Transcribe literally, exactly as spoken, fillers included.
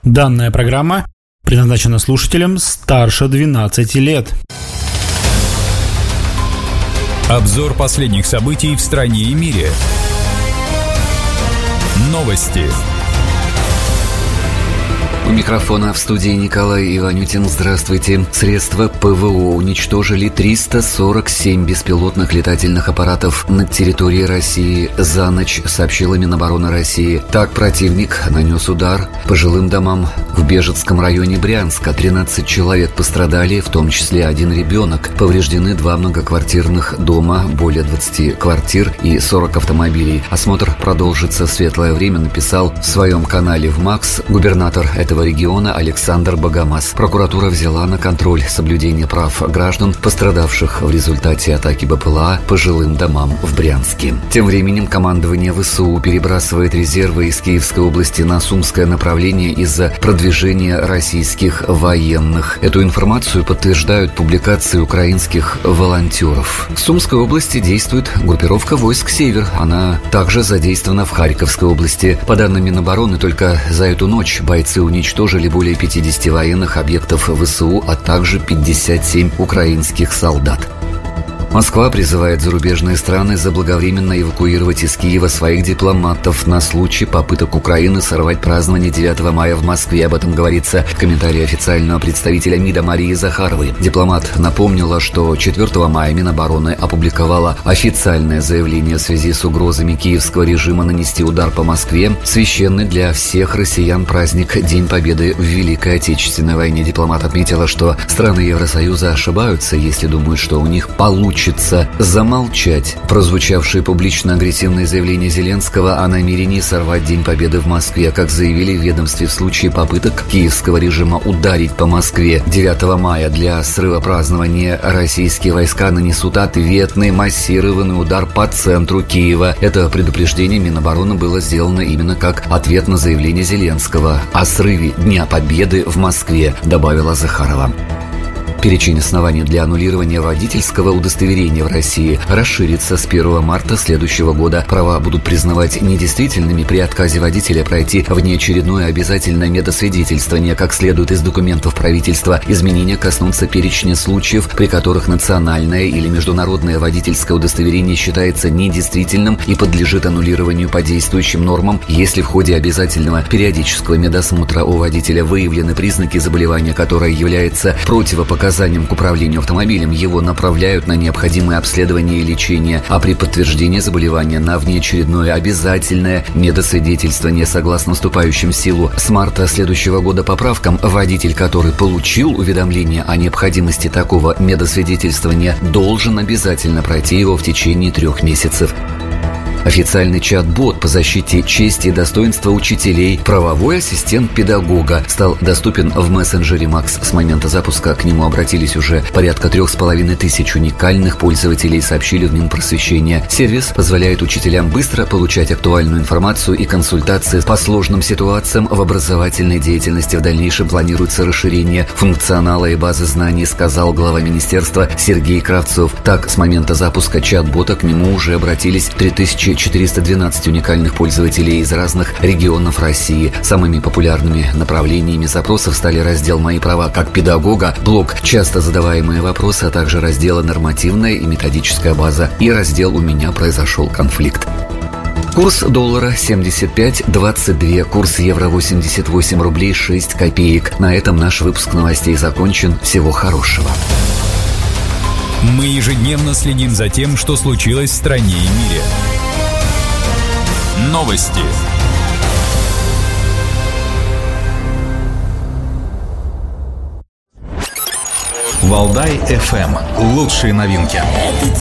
Данная программа предназначена слушателям старше двенадцати лет. Обзор последних событий в стране и мире. Новости. У микрофона в студии Николай Иванютин. Здравствуйте. Средства ПВО уничтожили триста сорок семь беспилотных летательных аппаратов над территорией России за ночь, сообщила Минобороны России. Так противник нанес удар по жилым домам в Бежецком районе Брянска. тринадцать человек пострадали, в том числе один ребенок. Повреждены два многоквартирных дома, более двадцати квартир и сорок автомобилей. Осмотр продолжится в светлое время, написал в своем канале в МАКС губернатор этого региона Александр Богомаз. Прокуратура взяла на контроль соблюдение прав граждан, пострадавших в результате атаки БПЛА по жилым домам в Брянске. Тем временем командование ВСУ перебрасывает резервы из Киевской области на Сумское направление из-за продвижения российских военных. Эту информацию подтверждают публикации украинских волонтеров. В Сумской области действует группировка войск «Север». Она также задействована в Харьковской области. По данным Минобороны, только за эту ночь бойцы уничтожили уничтожили более пятидесяти военных объектов ВСУ, а также пятьдесят семь украинских солдат. Москва призывает зарубежные страны заблаговременно эвакуировать из Киева своих дипломатов на случай попыток Украины сорвать празднование девятого мая в Москве. Об этом говорится в комментарии официального представителя МИДа Марии Захаровой. Дипломат напомнила, что четвёртого мая Минобороны опубликовала официальное заявление в связи с угрозами киевского режима нанести удар по Москве. Священный для всех россиян праздник День Победы в Великой Отечественной войне. Дипломат отметила, что страны Евросоюза ошибаются, если думают, что у них получится замолчать прозвучавшие публично агрессивные заявления Зеленского о намерении сорвать День Победы в Москве. Как заявили в ведомстве, в случае попыток киевского режима ударить по Москве девятого мая для срыва празднования, российские войска нанесут ответный массированный удар по центру Киева. Это предупреждение Минобороны было сделано именно как ответ на заявление Зеленского о срыве Дня Победы в Москве, добавила Захарова. Перечень оснований для аннулирования водительского удостоверения в России расширится с первого марта следующего года. Права будут признавать недействительными при отказе водителя пройти внеочередное обязательное медосвидетельствование. Как следует из документов правительства, изменения коснутся перечня случаев, при которых национальное или международное водительское удостоверение считается недействительным и подлежит аннулированию по действующим нормам, если в ходе обязательного периодического медосмотра у водителя выявлены признаки заболевания, которое является противопоказанием к управлению автомобилем, его направляют на необходимое обследование и лечение, а при подтверждении заболевания на внеочередное обязательное медосвидетельствование. Согласно вступающим в силу с марта следующего года поправкам, водитель, который получил уведомление о необходимости такого медосвидетельствования, должен обязательно пройти его в течение трех месяцев. Официальный чат-бот по защите чести и достоинства учителей «Правовой ассистент педагога» стал доступен в мессенджере МАКС. С момента запуска к нему обратились уже порядка трех с половиной тысяч уникальных пользователей, сообщили в Минпросвещения. Сервис позволяет учителям быстро получать актуальную информацию и консультации по сложным ситуациям в образовательной деятельности. В дальнейшем планируется расширение функционала и базы знаний, сказал глава министерства Сергей Кравцов. Так, с момента запуска чат-бота к нему уже обратились три тысячи четыреста двенадцать уникальных пользователей из разных регионов России. Самыми популярными направлениями запросов стали раздел «Мои права как педагога», блок «Часто задаваемые вопросы», а также разделы «Нормативная и методическая база» и раздел «У меня произошел конфликт». Курс доллара семьдесят пять двадцать два, курс евро восемьдесят восемь рублей шесть копеек. На этом наш выпуск новостей закончен. Всего хорошего. Мы ежедневно следим за тем, что случилось в стране и мире. Новости. Валдай эф эм. Лучшие новинки.